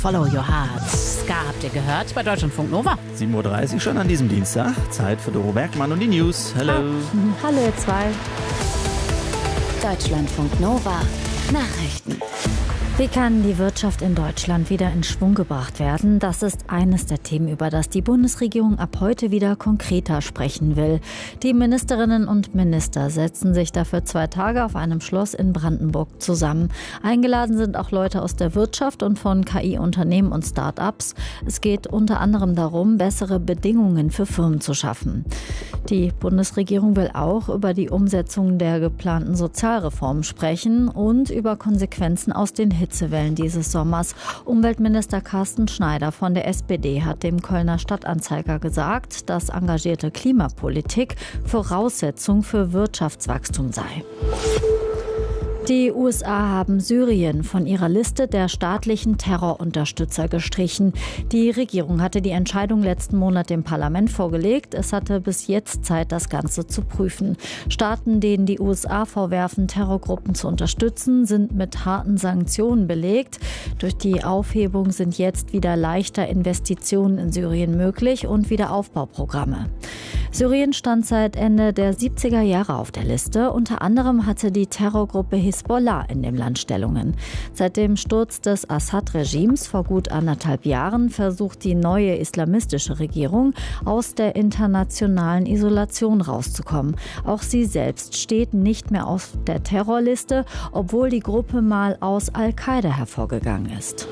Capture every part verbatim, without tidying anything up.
Follow Your Heart. Ska habt ihr gehört bei Deutschlandfunk Nova. sieben Uhr dreißig schon an diesem Dienstag. Zeit für Doro Bergmann und die News. Hallo. Ha. Hallo ihr zwei. Deutschlandfunk Nova. Nachrichten. Wie kann die Wirtschaft in Deutschland wieder in Schwung gebracht werden? Das ist eines der Themen, über das die Bundesregierung ab heute wieder konkreter sprechen will. Die Ministerinnen und Minister setzen sich dafür zwei Tage auf einem Schloss in Brandenburg zusammen. Eingeladen sind auch Leute aus der Wirtschaft und von K I-Unternehmen und Start-ups. Es geht unter anderem darum, bessere Bedingungen für Firmen zu schaffen. Die Bundesregierung will auch über die Umsetzung der geplanten Sozialreformen sprechen und über Konsequenzen aus den Hitzewellen dieses Sommers. Umweltminister Carsten Schneider von der S P D hat dem Kölner Stadtanzeiger gesagt, dass engagierte Klimapolitik Voraussetzung für Wirtschaftswachstum sei. Die U S A haben Syrien von ihrer Liste der staatlichen Terrorunterstützer gestrichen. Die Regierung hatte die Entscheidung letzten Monat dem Parlament vorgelegt. Es hatte bis jetzt Zeit, das Ganze zu prüfen. Staaten, denen die U S A vorwerfen, Terrorgruppen zu unterstützen, sind mit harten Sanktionen belegt. Durch die Aufhebung sind jetzt wieder leichter Investitionen in Syrien möglich und Wiederaufbauprogramme. Syrien stand seit Ende der siebziger Jahre auf der Liste. Unter anderem hatte die Terrorgruppe Hisbollah in dem Land Stellungen. Seit dem Sturz des Assad-Regimes vor gut anderthalb Jahren versucht die neue islamistische Regierung, aus der internationalen Isolation rauszukommen. Auch sie selbst steht nicht mehr auf der Terrorliste, obwohl die Gruppe mal aus Al-Qaida hervorgegangen ist.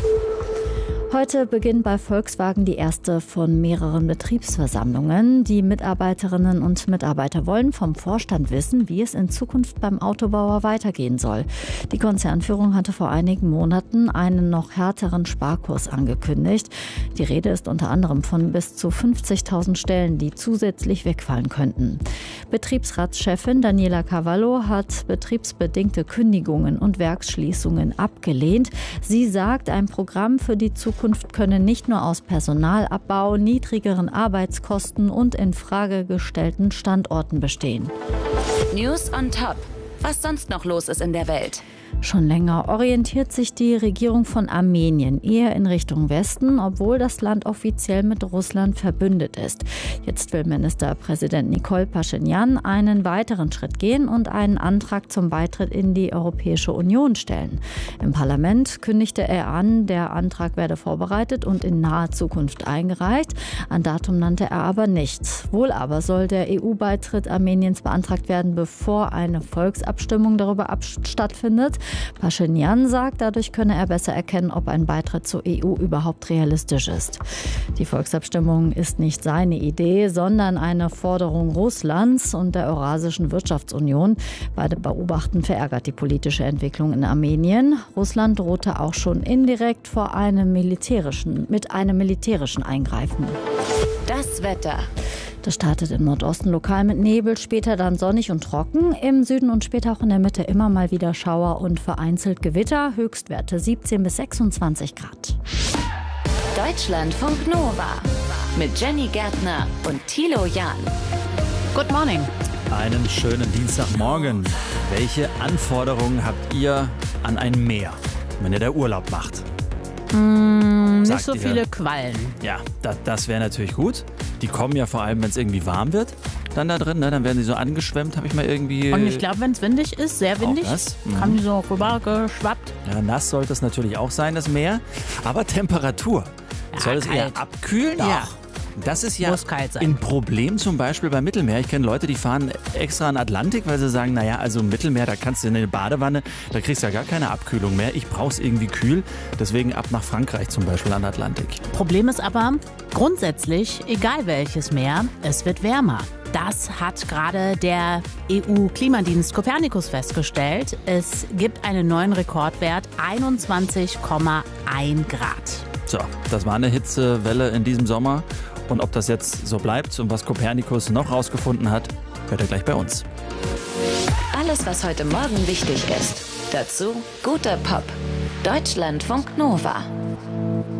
Heute beginnt bei Volkswagen die erste von mehreren Betriebsversammlungen. Die Mitarbeiterinnen und Mitarbeiter wollen vom Vorstand wissen, wie es in Zukunft beim Autobauer weitergehen soll. Die Konzernführung hatte vor einigen Monaten einen noch härteren Sparkurs angekündigt. Die Rede ist unter anderem von bis zu fünfzigtausend Stellen, die zusätzlich wegfallen könnten. Betriebsratschefin Daniela Cavallo hat betriebsbedingte Kündigungen und Werksschließungen abgelehnt. Sie sagt, ein Programm für die Zukunft Zukunft könne nicht nur aus Personalabbau, niedrigeren Arbeitskosten und in Frage gestellten Standorten bestehen. News on Top. Was sonst noch los ist in der Welt? Schon länger orientiert sich die Regierung von Armenien eher in Richtung Westen, obwohl das Land offiziell mit Russland verbündet ist. Jetzt will Ministerpräsident Nikol Paschinjan einen weiteren Schritt gehen und einen Antrag zum Beitritt in die Europäische Union stellen. Im Parlament kündigte er an, der Antrag werde vorbereitet und in naher Zukunft eingereicht. Ein Datum nannte er aber nicht. Wohl aber soll der E U-Beitritt Armeniens beantragt werden, bevor eine Volksabstimmung darüber stattfindet. Paschinjan sagt, dadurch könne er besser erkennen, ob ein Beitritt zur E U überhaupt realistisch ist. Die Volksabstimmung ist nicht seine Idee, sondern eine Forderung Russlands und der Eurasischen Wirtschaftsunion. Beide beobachten verärgert die politische Entwicklung in Armenien. Russland drohte auch schon indirekt vor einem militärischen, mit einem militärischen Eingreifen. Das Wetter. Das startet im Nordosten lokal mit Nebel, später dann sonnig und trocken. Im Süden und später auch in der Mitte immer mal wieder Schauer und vereinzelt Gewitter. Höchstwerte siebzehn bis sechsundzwanzig Grad. Deutschlandfunk Nova mit Jenny Gärtner und Thilo Jahn. Good morning. Einen schönen Dienstagmorgen. Welche Anforderungen habt ihr an ein Meer, wenn ihr da Urlaub macht? Mm, nicht Sagt so ihr? viele Quallen. Ja, da, das wäre natürlich gut. Die kommen ja vor allem, wenn es irgendwie warm wird, dann da drin. Ne? Dann werden sie so angeschwemmt, habe ich mal irgendwie... Und ich glaube, wenn es windig ist, sehr windig, das? Mhm. haben die so rübergeschwappt. Ja, nass sollte es natürlich auch sein, das Meer. Aber Temperatur. Ja, Soll es eher kalt. abkühlen? Ja. Das ist ja Muss kalt sein. ein Problem zum Beispiel beim Mittelmeer. Ich kenne Leute, die fahren extra an den Atlantik, weil sie sagen, naja, also im Mittelmeer, da kannst du in eine Badewanne, da kriegst du ja gar keine Abkühlung mehr. Ich brauche es irgendwie kühl, deswegen ab nach Frankreich zum Beispiel an den Atlantik. Problem ist aber, grundsätzlich, egal welches Meer, es wird wärmer. Das hat gerade der E U-Klimadienst Copernicus festgestellt. Es gibt einen neuen Rekordwert, einundzwanzig Komma eins Grad. So, das war eine Hitzewelle in diesem Sommer. Und ob das jetzt so bleibt und was Copernicus noch rausgefunden hat, hört ihr gleich bei uns. Alles, was heute Morgen wichtig ist. Dazu guter Pop. Deutschlandfunk Nova.